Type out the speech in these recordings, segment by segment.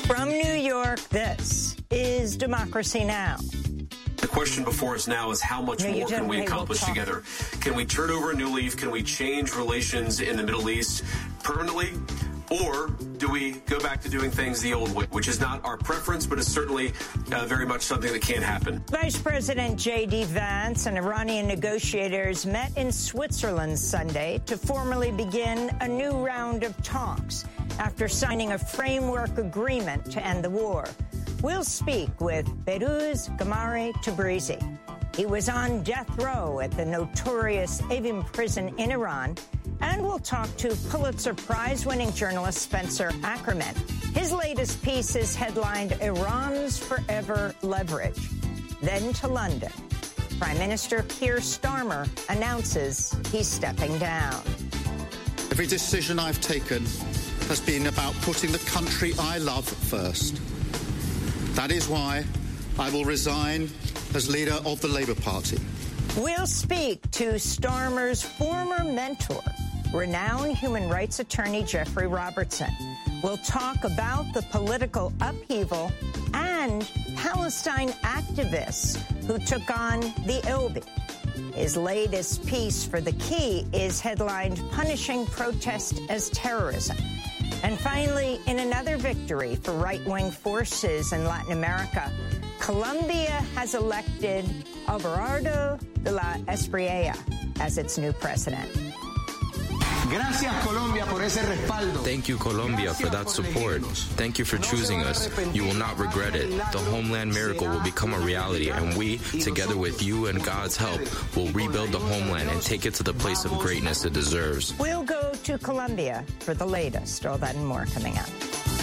From New York, this is Democracy Now! The question before us now is how much more can we accomplish together? Can we turn over a new leaf? Can we change relations in the Middle East permanently? Or do we go back to doing things the old way, which is not our preference, but is certainly very much something that can happen? Vice President J.D. Vance and Iranian negotiators met in Switzerland Sunday to formally begin a new round of talks after signing a framework agreement to end the war. We'll speak with Behrouz Gamari Tabrizi. He was on death row at the notorious Evin prison in Iran. And we'll talk to Pulitzer Prize-winning journalist Spencer Ackerman. His latest piece is headlined, Iran's Forever Leverage. Then to London. Prime Minister Keir Starmer announces he's stepping down. Every decision I've taken has been about putting the country I love first. That is why I will resign as leader of the Labour Party. We'll speak to Starmer's former mentor, renowned human rights attorney Jeffrey Robertson. We'll talk about the political upheaval and Palestine activists who took on the Elbe. His latest piece for The Key is headlined, Punishing Protest as Terrorism. And finally, in another victory for right-wing forces in Latin America, Colombia has elected Abelardo de la Espriella as its new president. Thank you, Colombia, for that support. Thank you for choosing us. You will not regret it. The homeland miracle will become a reality, and we, together with you and God's help, will rebuild the homeland and take it to the place of greatness it deserves. We'll go to Colombia for the latest. All that and more coming up.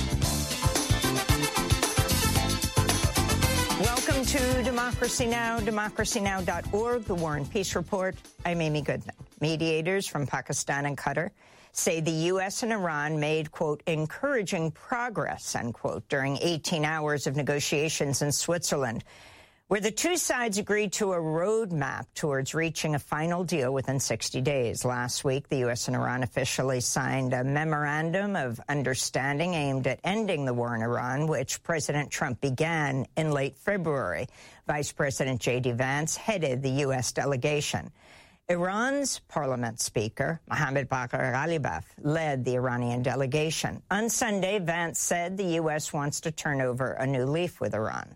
Welcome to Democracy Now!, democracynow.org, the War and Peace Report. I'm Amy Goodman. Mediators from Pakistan and Qatar say the U.S. and Iran made, quote, encouraging progress, unquote, during 18 hours of negotiations in Switzerland, where the two sides agreed to a roadmap towards reaching a final deal within 60 days. Last week, the U.S. and Iran officially signed a memorandum of understanding aimed at ending the war in Iran, which President Trump began in late February. Vice President J.D. Vance headed the U.S. delegation. Iran's parliament speaker, Mohammad Bagher Ghalibaf, led the Iranian delegation. On Sunday, Vance said the U.S. wants to turn over a new leaf with Iran.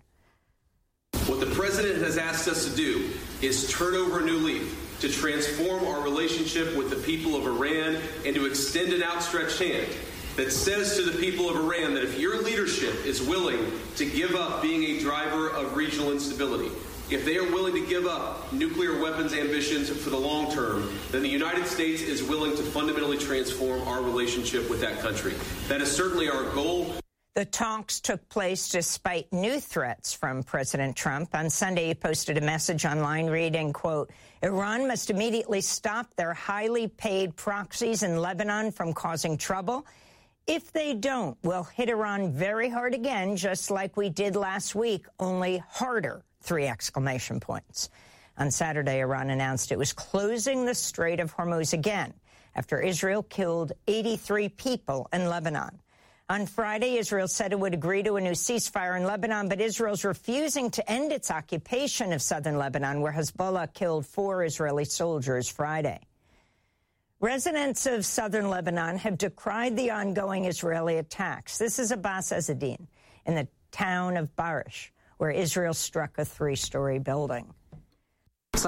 What the president has asked us to do is turn over a new leaf, to transform our relationship with the people of Iran and to extend an outstretched hand that says to the people of Iran that if your leadership is willing to give up being a driver of regional instability, if they are willing to give up nuclear weapons ambitions for the long term, then the United States is willing to fundamentally transform our relationship with that country. That is certainly our goal. The talks took place despite new threats from President Trump. On Sunday, he posted a message online reading, quote, Iran must immediately stop their highly paid proxies in Lebanon from causing trouble. If they don't, we'll hit Iran very hard again, just like we did last week, only harder, 3 exclamation points. On Saturday, Iran announced it was closing the Strait of Hormuz again after Israel killed 83 people in Lebanon. On Friday, Israel said it would agree to a new ceasefire in Lebanon, but Israel's refusing to end its occupation of southern Lebanon, where Hezbollah killed 4 Israeli soldiers Friday. Residents of southern Lebanon have decried the ongoing Israeli attacks. This is Abbas Ezzedine in the town of Barish, where Israel struck a 3-story building. There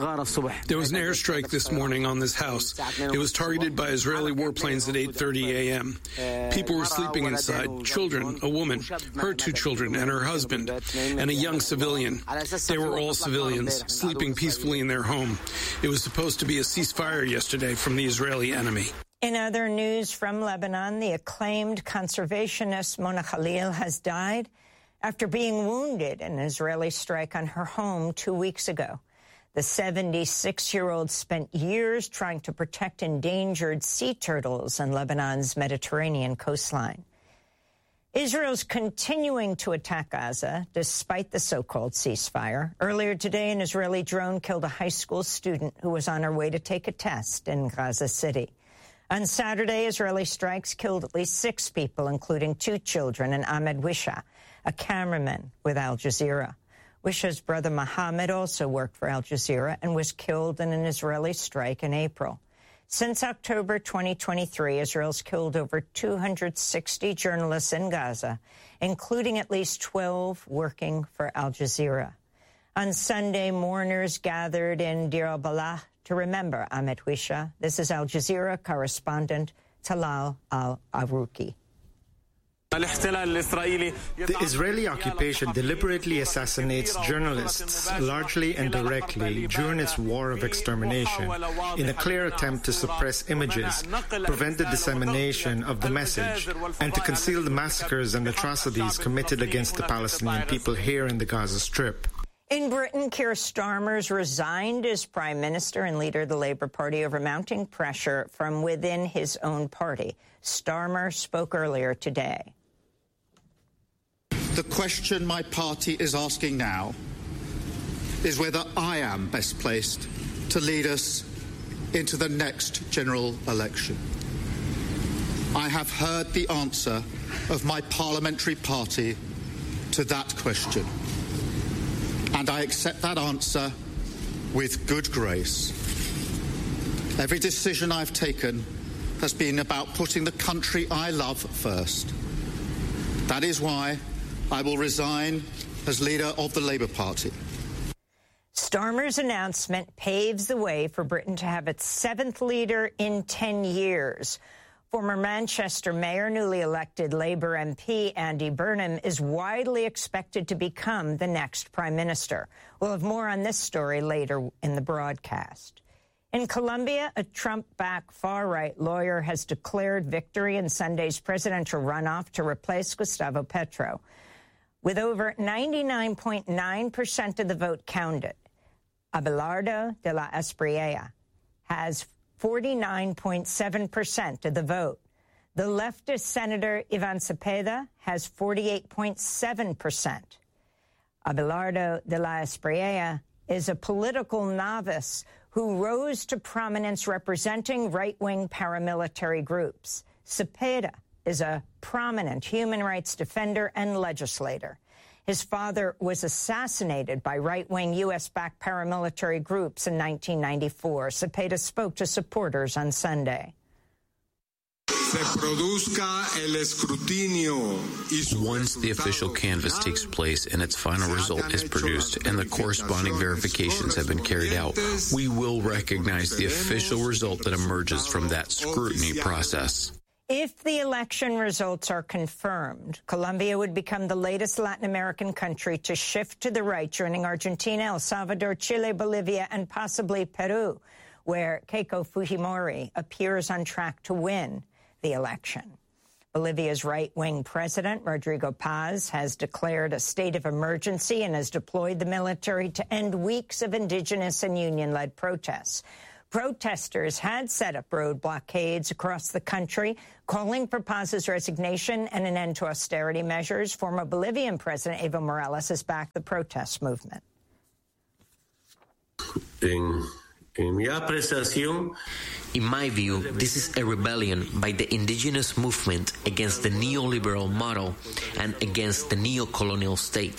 was an airstrike this morning on this house. It was targeted by Israeli warplanes at 8:30 a.m. People were sleeping inside. Children, a woman, her 2 children, and her husband, and a young civilian. They were all civilians, sleeping peacefully in their home. It was supposed to be a ceasefire yesterday from the Israeli enemy. In other news from Lebanon, the acclaimed conservationist Mona Khalil has died after being wounded in an Israeli strike on her home 2 weeks ago. The 76-year-old spent years trying to protect endangered sea turtles on Lebanon's Mediterranean coastline. Israel's continuing to attack Gaza despite the so-called ceasefire. Earlier today, an Israeli drone killed a high school student who was on her way to take a test in Gaza City. On Saturday, Israeli strikes killed at least 6 people, including 2 children, and Ahmed Wisha, a cameraman with Al Jazeera. Wisha's brother Mohammed also worked for Al Jazeera and was killed in an Israeli strike in April. Since October 2023, Israel's killed over 260 journalists in Gaza, including at least 12 working for Al Jazeera. On Sunday, mourners gathered in Deir al-Balah to remember Ahmed Wisha. This is Al Jazeera correspondent Talal al-Arouki. The Israeli occupation deliberately assassinates journalists, largely and directly, during its war of extermination, in a clear attempt to suppress images, prevent the dissemination of the message, and to conceal the massacres and atrocities committed against the Palestinian people here in the Gaza Strip. In Britain, Keir Starmer's resigned as Prime Minister and leader of the Labour Party over mounting pressure from within his own party. Starmer spoke earlier today. The question my party is asking now is whether I am best placed to lead us into the next general election. I have heard the answer of my parliamentary party to that question, and I accept that answer with good grace. Every decision I've taken has been about putting the country I love first. That is why I will resign as leader of the Labour Party. Starmer's announcement paves the way for Britain to have its 7th leader in 10 years. Former Manchester Mayor, newly elected Labour MP Andy Burnham is widely expected to become the next Prime Minister. We'll have more on this story later in the broadcast. In Colombia, a Trump-backed far-right lawyer has declared victory in Sunday's presidential runoff to replace Gustavo Petro. With over 99.9% of the vote counted, Abelardo de la Espriella has 49.7% of the vote. The leftist Senator Ivan Cepeda has 48.7%. Abelardo de la Espriella is a political novice who rose to prominence representing right-wing paramilitary groups. Cepeda is a prominent human rights defender and legislator. His father was assassinated by right-wing U.S.-backed paramilitary groups in 1994. Cepeda spoke to supporters on Sunday. Once the official canvass takes place and its final result is produced and the corresponding verifications have been carried out, we will recognize the official result that emerges from that scrutiny process. If the election results are confirmed, Colombia would become the latest Latin American country to shift to the right, joining Argentina, El Salvador, Chile, Bolivia, and possibly Peru, where Keiko Fujimori appears on track to win the election. Bolivia's right-wing president, Rodrigo Paz, has declared a state of emergency and has deployed the military to end weeks of indigenous and union-led protests. Protesters had set up road blockades across the country, calling for Paz's resignation and an end to austerity measures. Former Bolivian President Evo Morales has backed the protest movement. In my view, this is a rebellion by the indigenous movement against the neoliberal model and against the neo-colonial state.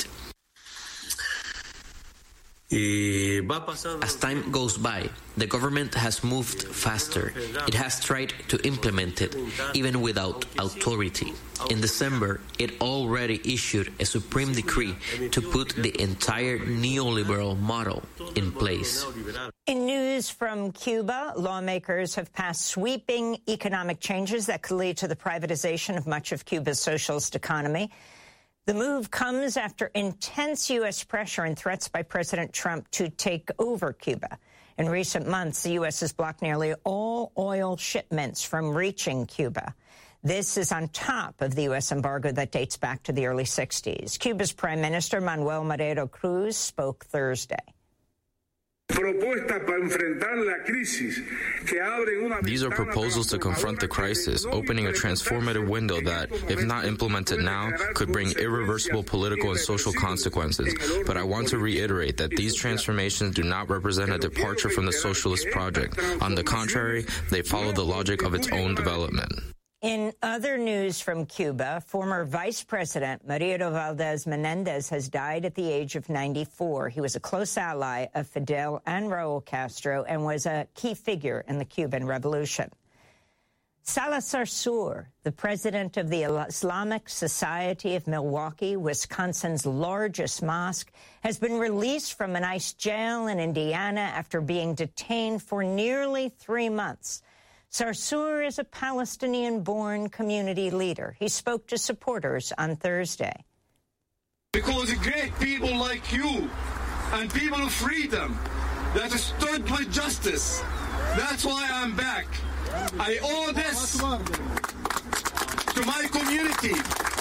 As time goes by, the government has moved faster. It has tried to implement it, even without authority. In December, it already issued a supreme decree to put the entire neoliberal model in place. In news from Cuba, lawmakers have passed sweeping economic changes that could lead to the privatization of much of Cuba's socialist economy. The move comes after intense U.S. pressure and threats by President Trump to take over Cuba. In recent months, the U.S. has blocked nearly all oil shipments from reaching Cuba. This is on top of the U.S. embargo that dates back to the early 60s. Cuba's Prime Minister Manuel Moreno Cruz spoke Thursday. These are proposals to confront the crisis, opening a transformative window that, if not implemented now, could bring irreversible political and social consequences. But I want to reiterate that these transformations do not represent a departure from the socialist project. On the contrary, they follow the logic of its own development. In other news from Cuba, former Vice President Mariano Valdez-Menendez has died at the age of 94. He was a close ally of Fidel and Raul Castro and was a key figure in the Cuban Revolution. Salazar Sur, the president of the Islamic Society of Milwaukee, Wisconsin's largest mosque, has been released from an ICE jail in Indiana after being detained for nearly 3 months. Sarsour is a Palestinian-born community leader. He spoke to supporters on Thursday. Because great people like you and people of freedom that stood with justice, that's why I'm back. I owe this to my community,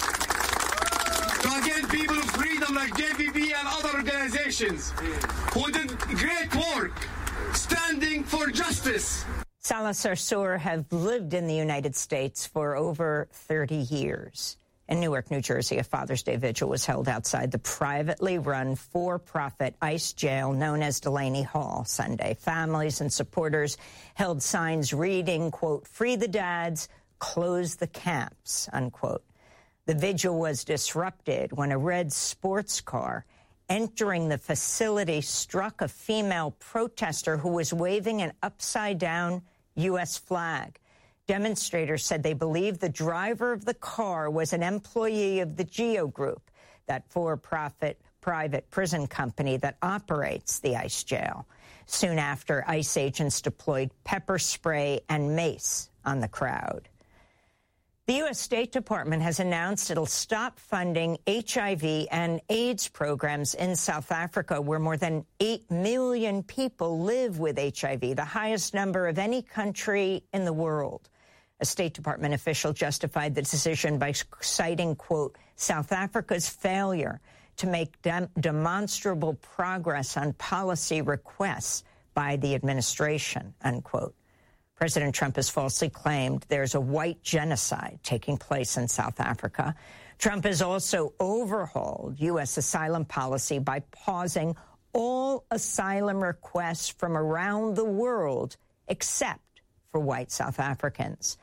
to again people of freedom like JVP and other organizations who did great work standing for justice. Salazar Sur have lived in the United States for over 30 years. In Newark, New Jersey, a Father's Day vigil was held outside the privately run for-profit ICE jail known as Delaney Hall Sunday. Families and supporters held signs reading, quote, "Free the dads, close the camps," unquote. The vigil was disrupted when a red sports car entering the facility struck a female protester who was waving an upside-down U.S. flag. Demonstrators said they believed the driver of the car was an employee of the GEO Group, that for-profit private prison company that operates the ICE jail. Soon after, ICE agents deployed pepper spray and mace on the crowd. The U.S. State Department has announced it'll stop funding HIV and AIDS programs in South Africa, where more than 8 million people live with HIV, the highest number of any country in the world. A State Department official justified the decision by citing, quote, South Africa's failure to make demonstrable progress on policy requests by the administration, unquote. President Trump has falsely claimed there's a white genocide taking place in South Africa. Trump has also overhauled U.S. asylum policy by pausing all asylum requests from around the world except for white South Africans.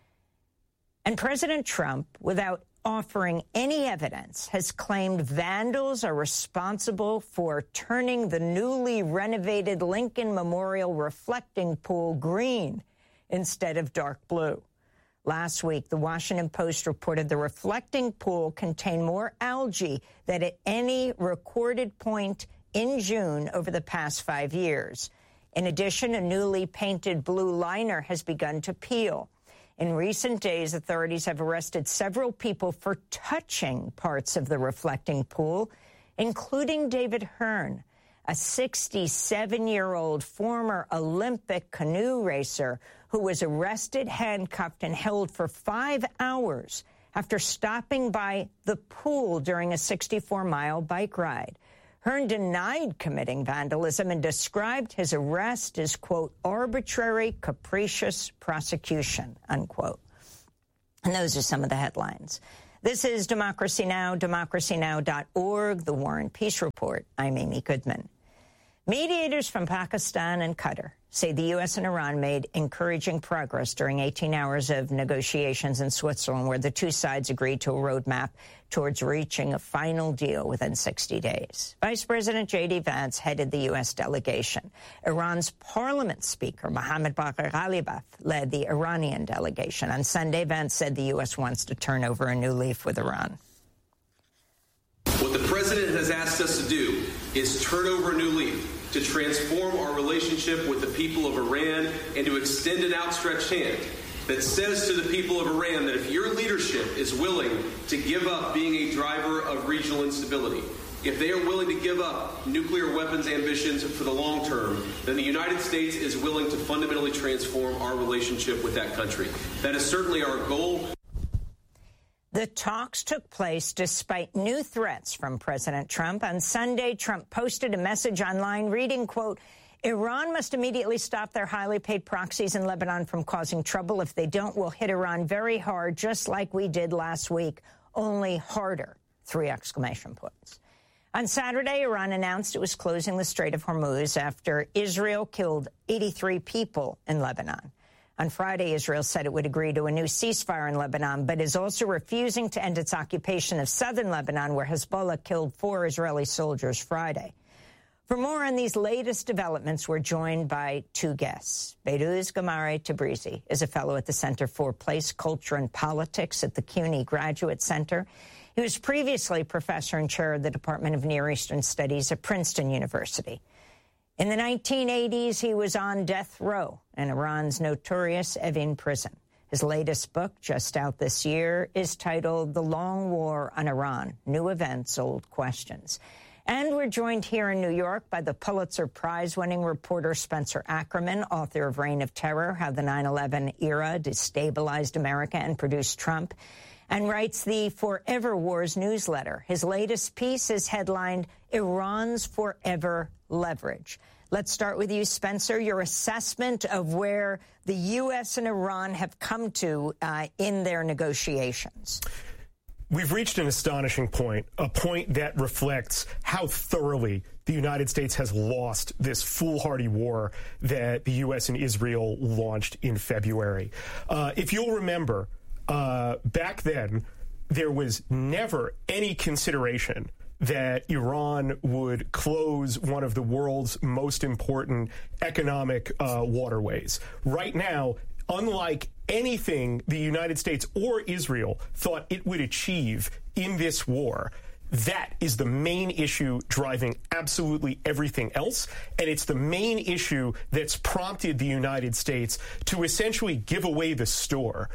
And President Trump, without offering any evidence, has claimed vandals are responsible for turning the newly renovated Lincoln Memorial reflecting pool green instead of dark blue. Last week, the Washington Post reported the reflecting pool contained more algae than at any recorded point in June over the past 5 years. In addition, a newly painted blue liner has begun to peel. In recent days, authorities have arrested several people for touching parts of the reflecting pool, including David Hearn, a 67-year-old former Olympic canoe racer who was arrested, handcuffed, and held for 5 hours after stopping by the pool during a 64-mile bike ride. Hearn denied committing vandalism and described his arrest as, quote, arbitrary, capricious prosecution, unquote. And those are some of the headlines. This is Democracy Now!, democracynow.org, The War and Peace Report. I'm Amy Goodman. Mediators from Pakistan and Qatar say the U.S. and Iran made encouraging progress during 18 hours of negotiations in Switzerland, where the two sides agreed to a roadmap towards reaching a final deal within 60 days. Vice President J.D. Vance headed the U.S. delegation. Iran's parliament speaker, Mohammad Bagher Ghalibaf, led the Iranian delegation. On Sunday, Vance said the U.S. wants to turn over a new leaf with Iran. What the president has asked us to do is turn over a new leaf, to transform our relationship with the people of Iran and to extend an outstretched hand that says to the people of Iran that if your leadership is willing to give up being a driver of regional instability, if they are willing to give up nuclear weapons ambitions for the long term, then the United States is willing to fundamentally transform our relationship with that country. That is certainly our goal. The talks took place despite new threats from President Trump. On Sunday, Trump posted a message online reading, quote, Iran must immediately stop their highly paid proxies in Lebanon from causing trouble. If they don't, we'll hit Iran very hard, just like we did last week, only harder, 3 exclamation points. On Saturday, Iran announced it was closing the Strait of Hormuz after Israel killed 83 people in Lebanon. On Friday, Israel said it would agree to a new ceasefire in Lebanon, but is also refusing to end its occupation of southern Lebanon, where Hezbollah killed 4 Israeli soldiers Friday. For more on these latest developments, we're joined by 2 guests. Behrooz Gamare Tabrizi is a fellow at the Center for Place, Culture, and Politics at the CUNY Graduate Center. He was previously professor and chair of the Department of Near Eastern Studies at Princeton University. In the 1980s, he was on death row in Iran's notorious Evin prison. His latest book, just out this year, is titled The Long War on Iran, New Events, Old Questions. And we're joined here in New York by the Pulitzer Prize-winning reporter Spencer Ackerman, author of Reign of Terror, How the 9/11 Era Destabilized America and Produced Trump, and writes the Forever Wars newsletter. His latest piece is headlined, Iran's Forever Leverage. Let's start with you, Spencer, your assessment of where the U.S. and Iran have come to in their negotiations. We've reached an astonishing point, a point that reflects how thoroughly the United States has lost this foolhardy war that the U.S. and Israel launched in February. If you'll remember, back then, there was never any consideration that Iran would close one of the world's most important economic waterways. Right now, unlike anything the United States or Israel thought it would achieve in this war, that is the main issue driving absolutely everything else, and it's the main issue that's prompted the United States to essentially give away the store.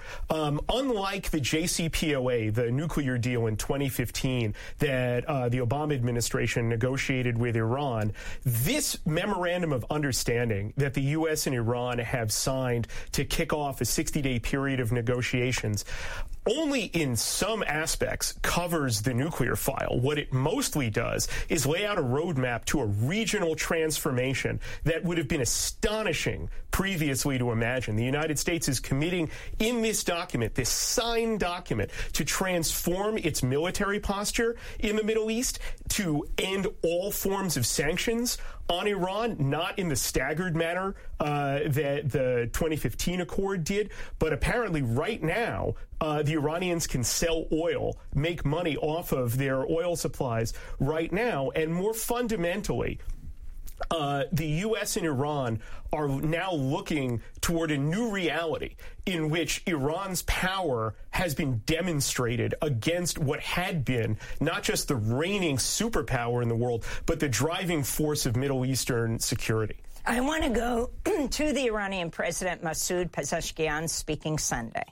Unlike the JCPOA, the nuclear deal in 2015 that the Obama administration negotiated with Iran, this memorandum of understanding that the U.S. and Iran have signed to kick off a 60-day period of negotiations only in some aspects covers the nuclear file. What it mostly does is lay out a roadmap to a regional transformation that would have been astonishing previously to imagine. The United States is committing in this document, this signed document, to transform its military posture in the Middle East, to end all forms of sanctions on Iran, not in the staggered manner that the 2015 accord did, but apparently right now, the Iranians can sell oil, make money off of their oil supplies right now, and more fundamentally, the U.S. and Iran are now looking toward a new reality in which Iran's power has been demonstrated against what had been not just the reigning superpower in the world, but the driving force of Middle Eastern security. I want to go to the Iranian President Masoud Pezeshkian speaking Sunday.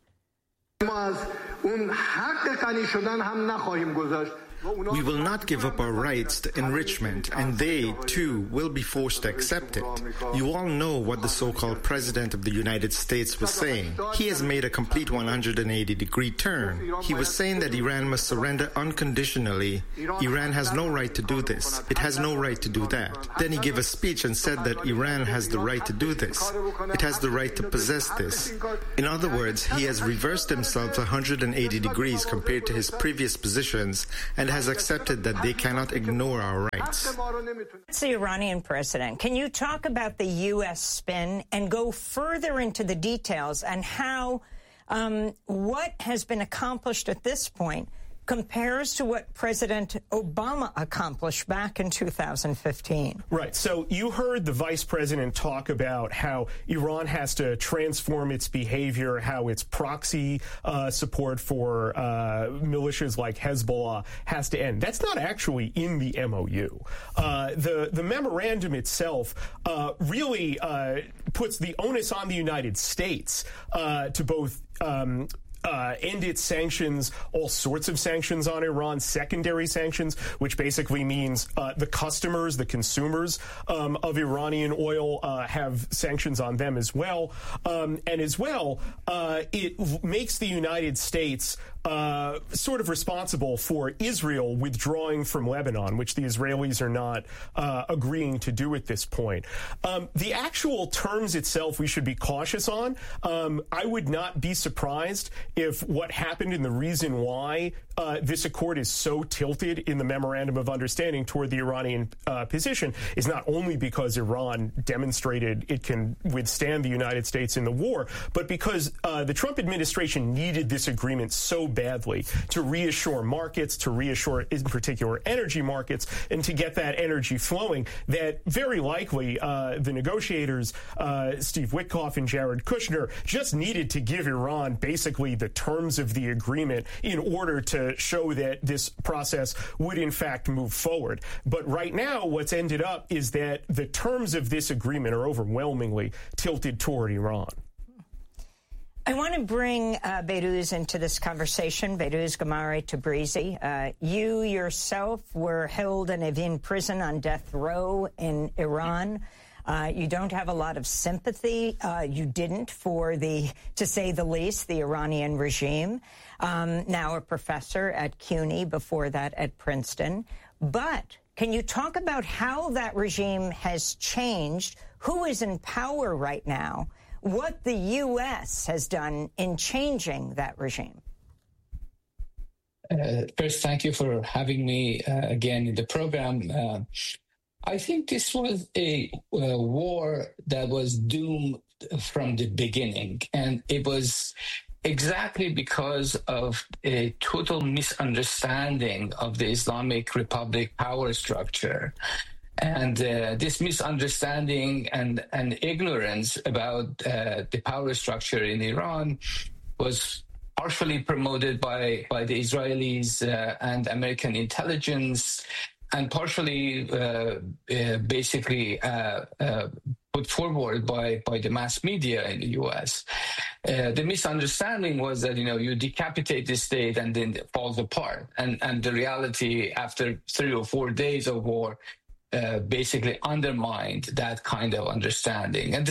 We will not give up our rights to enrichment, and they, too, will be forced to accept it. You all know what the so-called President of the United States was saying. He has made a complete 180-degree turn. He was saying that Iran must surrender unconditionally. Iran has no right to do this. It has no right to do that. Then he gave a speech and said that Iran has the right to do this. It has the right to possess this. In other words, he has reversed himself 180 degrees compared to his previous positions and has accepted that they cannot ignore our rights. It's the Iranian president. Can you talk about the U.S. spin and go further into the details and how what has been accomplished at this point compares to what President Obama accomplished back in 2015. Right. So you heard the vice president talk about how Iran has to transform its behavior, how its proxy support for militias like Hezbollah has to end. That's not actually in the MOU. The memorandum itself really puts the onus on the United States to both end its sanctions, all sorts of sanctions on Iran, secondary sanctions, which basically means the customers, the consumers of Iranian oil have sanctions on them as well. And as well, it makes the United States sort of responsible for Israel withdrawing from Lebanon, which the Israelis are not agreeing to do at this point. The actual terms itself we should be cautious on. I would not be surprised if what happened and the reason why this accord is so tilted in the Memorandum of Understanding toward the Iranian position is not only because Iran demonstrated it can withstand the United States in the war, but because the Trump administration needed this agreement so badly to reassure markets, to reassure, in particular, energy markets, and to get that energy flowing, that very likely the negotiators, Steve Witkoff and Jared Kushner, just needed to give Iran basically the terms of the agreement in order to show that this process would in fact move forward. But right now, what's ended up is that the terms of this agreement are overwhelmingly tilted toward Iran. I want to bring Behrouz into this conversation, Behrouz Gamari Tabrizi. You yourself were held in Evin prison on death row in Iran. You don't have a lot of sympathy. You didn't for to say the least, the Iranian regime. Now a professor at CUNY, before that at Princeton. But can you talk about how that regime has changed? Who is in power right now? What the U.S. has done in changing that regime? First, thank you for having me again in the program. I think this was a war that was doomed from the beginning, and it was exactly because of a total misunderstanding of the Islamic Republic power structure. And this misunderstanding and ignorance about the power structure in Iran was partially promoted by the Israelis and American intelligence, and partially basically put forward by the mass media in the U.S. The misunderstanding was that, you decapitate the state and then it falls apart. And the reality, after 3 or 4 days of war, basically undermined that kind of understanding. And the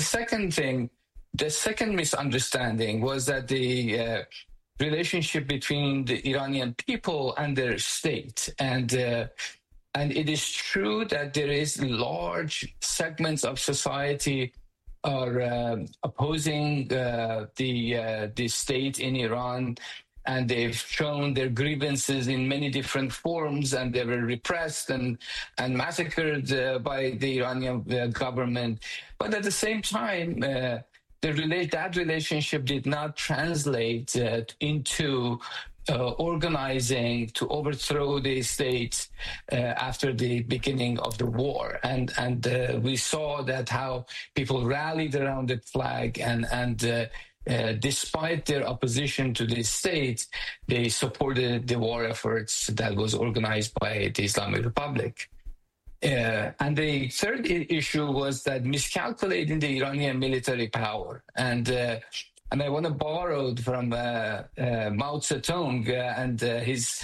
second misunderstanding was that the relationship between the Iranian people and their state. And it is true that there is large segments of society are opposing the state in Iran, and they've shown their grievances in many different forms, and they were repressed and massacred by the Iranian government. But at the same time, that relationship did not translate into organizing to overthrow the state after the beginning of the war. And we saw that how people rallied around the flag and despite their opposition to the state, they supported the war efforts that was organized by the Islamic Republic. And the third issue was that miscalculating the Iranian military power. And I want to borrow from Mao Zedong and his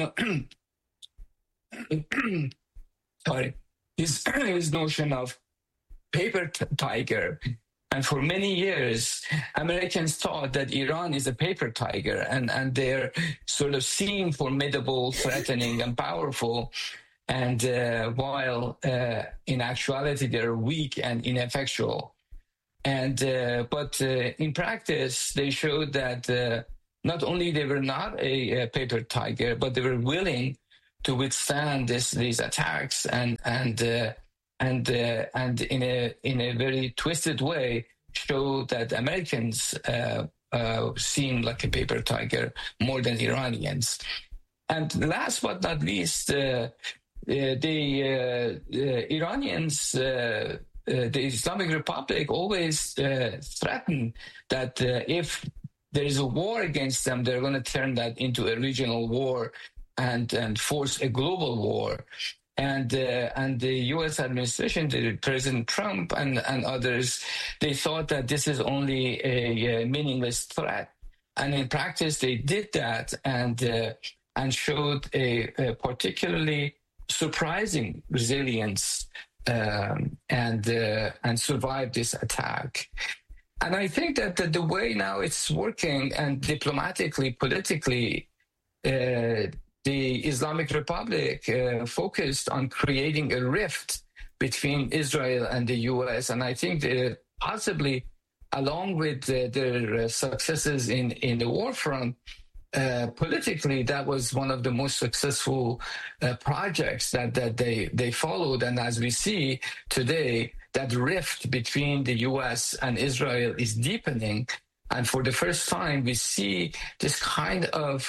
his notion of paper tiger. And for many years, Americans thought that Iran is a paper tiger, and they're sort of seen formidable, threatening, and powerful. And while in actuality, they're weak and ineffectual. But in practice, they showed that not only they were not a paper tiger, but they were willing to withstand these attacks and in a very twisted way show that Americans seem like a paper tiger more than Iranians. And last but not least, the Iranians, the Islamic Republic always threatened that if there is a war against them, they're going to turn that into a regional war and force a global war. And the U.S. administration, President Trump and others, they thought that this is only a meaningless threat. And in practice, they did that and showed a particularly surprising resilience and survived this attack. And I think that the way now it's working and diplomatically, politically, the Islamic Republic focused on creating a rift between Israel and the U.S. And I think possibly along with their successes in the war front, politically, that was one of the most successful projects that they followed. And as we see today, that rift between the U.S. and Israel is deepening. And for the first time, we see this kind of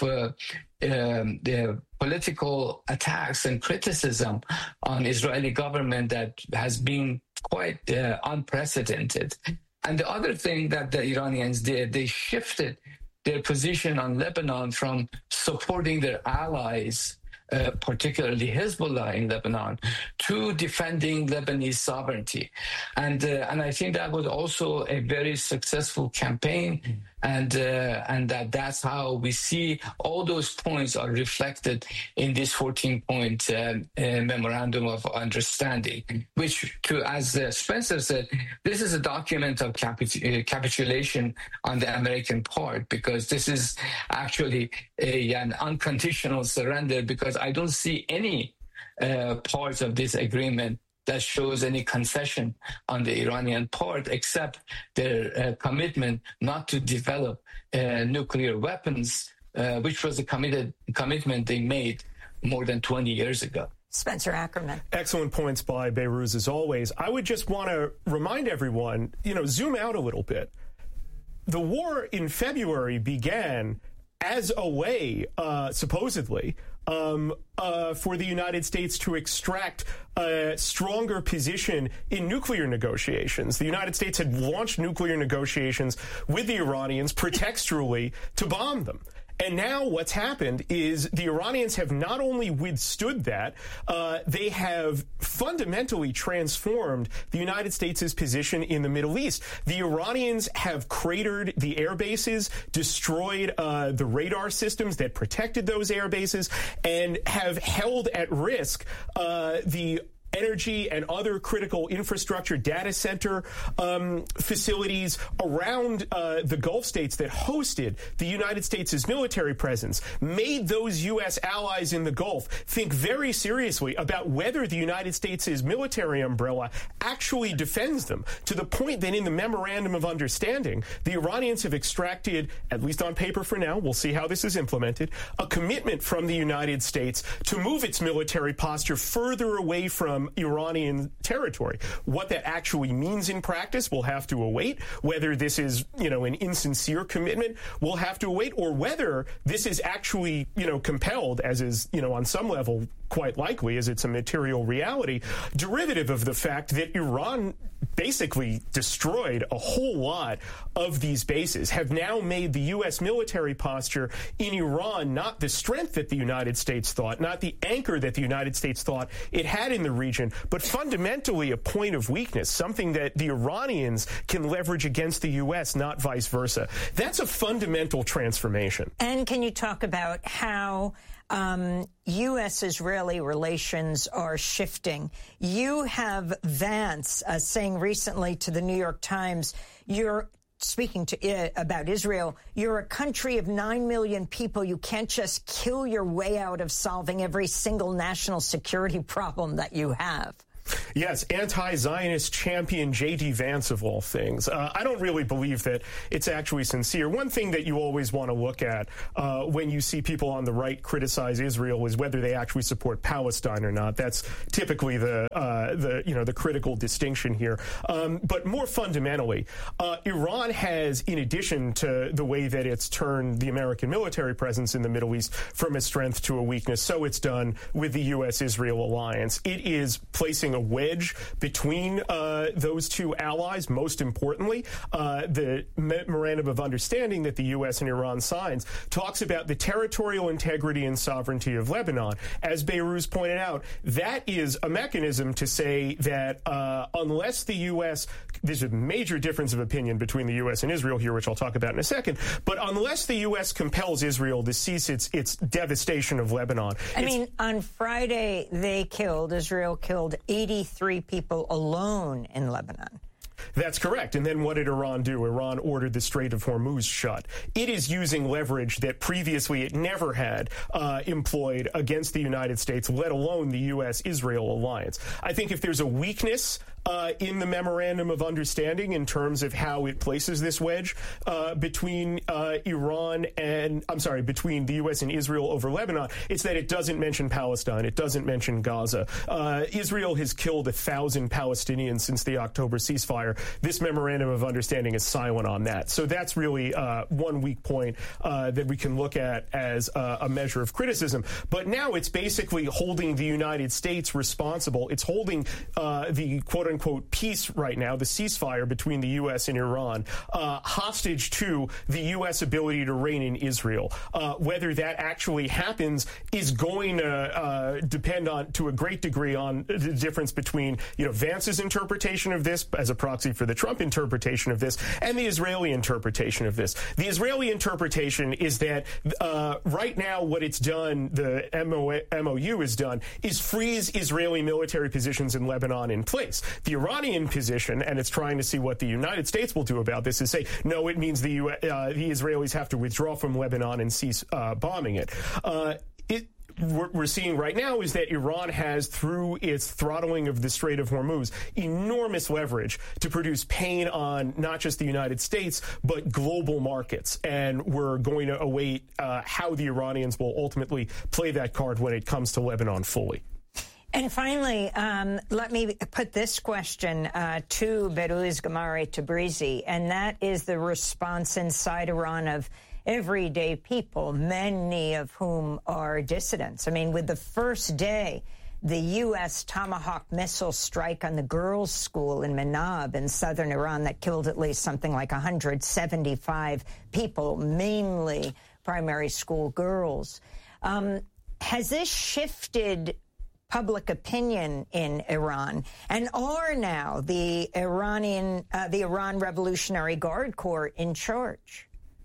the political attacks and criticism on Israeli government that has been quite unprecedented. And the other thing that the Iranians did, they shifted their position on Lebanon from supporting their allies, particularly Hezbollah in Lebanon, to defending Lebanese sovereignty. And I think that was also a very successful campaign, and that's how we see all those points are reflected in this 14-point memorandum of understanding, which, as Spencer said, this is a document of capitulation on the American part, because this is actually an unconditional surrender, because I don't see any parts of this agreement that shows any concession on the Iranian part, except their commitment not to develop nuclear weapons, which was a commitment they made more than 20 years ago. Spencer Ackerman. Excellent points by Behrooz, as always. I would just want to remind everyone, zoom out a little bit. The war in February began as a way, supposedly, for the United States to extract a stronger position in nuclear negotiations. The United States had launched nuclear negotiations with the Iranians pretextually to bomb them. And now what's happened is the Iranians have not only withstood that, they have fundamentally transformed the United States' position in the Middle East. The Iranians have cratered the air bases, destroyed the radar systems that protected those air bases, and have held at risk the energy and other critical infrastructure, data center facilities around the Gulf states that hosted the United States' military presence, made those U.S. allies in the Gulf think very seriously about whether the United States' military umbrella actually defends them, to the point that in the Memorandum of Understanding, the Iranians have extracted, at least on paper for now, we'll see how this is implemented, a commitment from the United States to move its military posture further away from Iranian territory. What that actually means in practice, we'll have to await. Whether this is, an insincere commitment, we'll have to await, or whether this is actually, compelled, as is, on some level quite likely, as it's a material reality, derivative of the fact that Iran basically destroyed a whole lot of these bases, have now made the U.S. military posture in Iran not the strength that the United States thought, not the anchor that the United States thought it had in the region, but fundamentally a point of weakness, something that the Iranians can leverage against the U.S., not vice versa. That's a fundamental transformation. And can you talk about how U.S.-Israeli relations are shifting? You have Vance saying recently to the New York Times, you're speaking about Israel, you're a country of 9 million people. You can't just kill your way out of solving every single national security problem that you have. Yes, anti-Zionist champion J.D. Vance, of all things. I don't really believe that it's actually sincere. One thing that you always want to look at when you see people on the right criticize Israel is whether they actually support Palestine or not. That's typically the critical distinction here. But more fundamentally, Iran has, in addition to the way that it's turned the American military presence in the Middle East from a strength to a weakness, so it's done with the U.S.-Israel alliance. It is placing a wedge between those two allies. Most importantly, the Memorandum of Understanding that the U.S. and Iran signs talks about the territorial integrity and sovereignty of Lebanon. As Behrooz pointed out, that is a mechanism to say that unless the U.S. there's a major difference of opinion between the U.S. and Israel here, which I'll talk about in a second, but unless the U.S. compels Israel to cease its devastation of Lebanon. On Friday, Israel killed 83 people alone in Lebanon. That's correct. And then what did Iran do? Iran ordered the Strait of Hormuz shut. It is using leverage that previously it never had employed against the United States, let alone the U.S.-Israel alliance. I think if there's a weakness in the Memorandum of Understanding in terms of how it places this wedge between between the U.S. and Israel over Lebanon, it's that it doesn't mention Palestine. It doesn't mention Gaza. Israel has killed 1,000 Palestinians since the October ceasefire. This Memorandum of Understanding is silent on that. So that's really one weak point that we can look at as a measure of criticism. But now it's basically holding the United States responsible. It's holding the quote-unquote peace right now, the ceasefire between the U.S. and Iran, hostage to the U.S. ability to reign in Israel. Whether that actually happens is going to depend on, to a great degree, on the difference between, Vance's interpretation of this as a proxy for the Trump interpretation of this and the Israeli interpretation of this. The Israeli interpretation is that right now what it's done, the MOU has done, is freeze Israeli military positions in Lebanon in place. The Iranian position, and it's trying to see what the United States will do about this, is say, no, it means the Israelis have to withdraw from Lebanon and cease bombing it. We're seeing right now is that Iran has, through its throttling of the Strait of Hormuz, enormous leverage to produce pain on not just the United States, but global markets. And we're going to await how the Iranians will ultimately play that card when it comes to Lebanon fully. And finally, let me put this question to Behrouz Gamari Tabrizi, and that is the response inside Iran of everyday people, many of whom are dissidents. I mean, with the first day, the U.S. Tomahawk missile strike on the girls' school in Manab in southern Iran that killed at least something like 175 people, mainly primary school girls. Has this shifted public opinion in Iran, and are now the Iran Revolutionary Guard Corps in charge?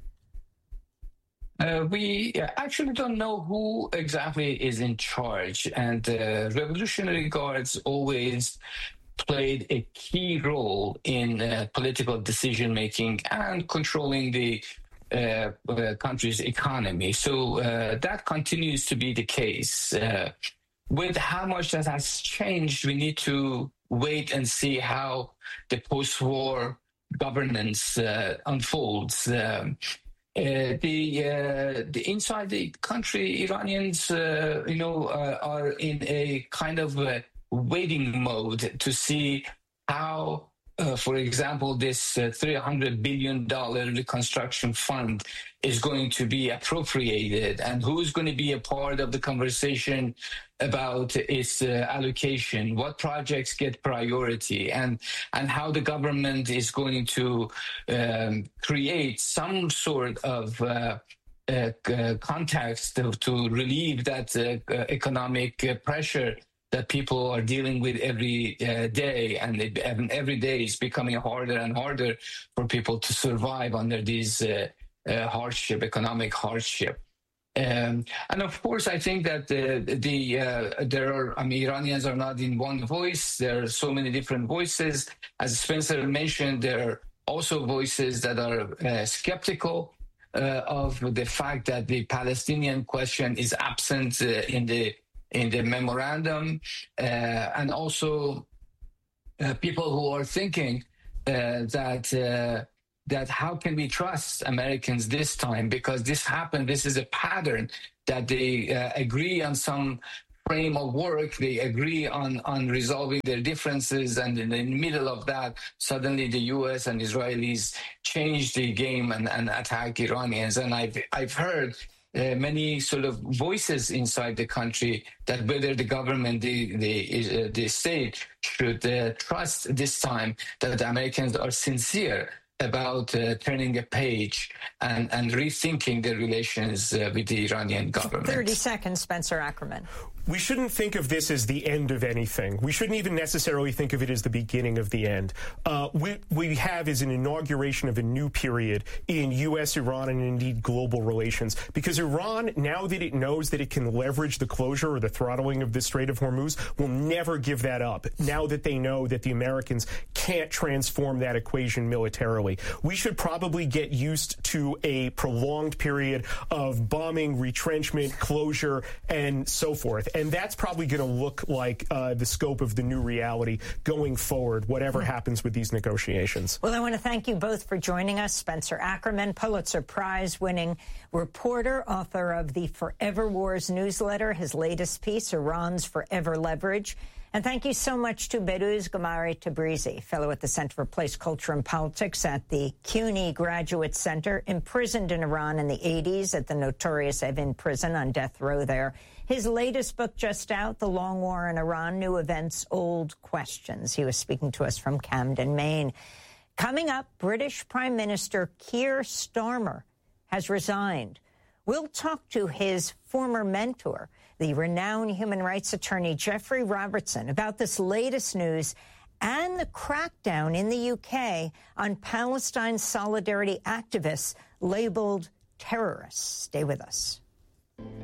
We actually don't know who exactly is in charge, and Revolutionary Guards always played a key role in political decision-making and controlling the country's economy. So that continues to be the case. With how much that has changed, we need to wait and see how the post-war governance unfolds. The inside the country, Iranians, are in a kind of waiting mode to see how, for example, this $300 billion reconstruction fund is going to be appropriated, and who's going to be a part of the conversation about its allocation, what projects get priority, and how the government is going to create some sort of context to relieve that economic pressure that people are dealing with every day, and every day is becoming harder and harder for people to survive under these economic hardship. And of course, I think that Iranians are not in one voice. There are so many different voices. As Spencer mentioned, there are also voices that are skeptical of the fact that the Palestinian question is absent in the memorandum, and also people who are thinking that how can we trust Americans this time? Because this happened, this is a pattern that they agree on some frame of work, they agree on resolving their differences, and in the middle of that, suddenly the U.S. and Israelis change the game and attack Iranians. And I've heard many sort of voices inside the country that whether the government, the state should trust this time that the Americans are sincere about turning a page and rethinking their relations with the Iranian government. 30 seconds, Spencer Ackerman. We shouldn't think of this as the end of anything. We shouldn't even necessarily think of it as the beginning of the end. What we have is an inauguration of a new period in U.S., Iran, and indeed global relations. Because Iran, now that it knows that it can leverage the closure or the throttling of the Strait of Hormuz, will never give that up. Now that they know that the Americans can't transform that equation militarily. We should probably get used to a prolonged period of bombing, retrenchment, closure, and so forth. And that's probably going to look like the scope of the new reality going forward, whatever happens with these negotiations. Well, I want to thank you both for joining us. Spencer Ackerman, Pulitzer Prize-winning reporter, author of the Forever Wars newsletter, his latest piece, Iran's Forever Leverage. And thank you so much to Behrouz Gamari Tabrizi, fellow at the Center for Place, Culture, and Politics at the CUNY Graduate Center, imprisoned in Iran in the 80s at the notorious Evin prison on death row there. His latest book just out, The Long War in Iran, New Events, Old Questions. He was speaking to us from Camden, Maine. Coming up, British Prime Minister Keir Starmer has resigned. We'll talk to his former mentor, the renowned human rights attorney Geoffrey Robertson, about this latest news and the crackdown in the UK on Palestine solidarity activists labeled terrorists. Stay with us.